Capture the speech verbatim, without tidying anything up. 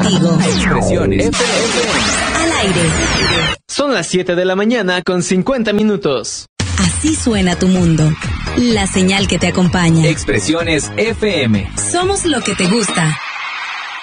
contigo. Expresiones F M. Al aire. Son las siete de la mañana con cincuenta minutos. Así suena tu mundo. La señal que te acompaña. Expresiones F M. Somos lo que te gusta.